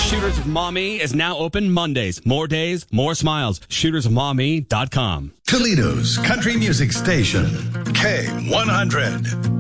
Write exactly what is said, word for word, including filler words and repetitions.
Shooters of Maumee is now open Mondays. More days, more smiles. Shooters of Maumee dot com. Toledo's country music station, K one hundred.